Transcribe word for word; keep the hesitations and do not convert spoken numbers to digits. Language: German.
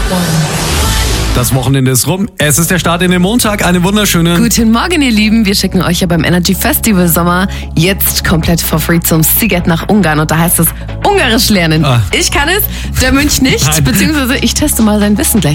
Das Wochenende ist rum. Es ist der Start in den Montag. Eine wunderschöne... Guten Morgen, ihr Lieben. Wir schicken euch ja beim Energy Festival Sommer jetzt komplett for free zum Sziget nach Ungarn. Und da heißt es Ungarisch lernen. Ah. Ich kann es, der Mönch nicht. Nein. Beziehungsweise ich teste mal sein Wissen gleich.